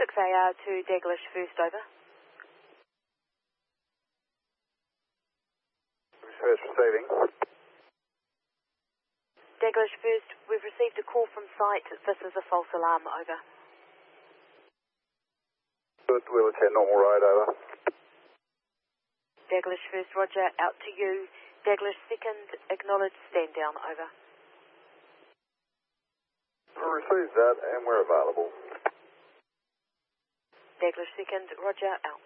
6AR to Daglish first, over. First receiving. Daglish first, we've received a call from site. This is a false alarm, over. Good, we'll attend normal road, over. Daglish first, roger, out to you. Daglish second, acknowledge stand down, over. Received that and we're available. Daglish second, roger, out.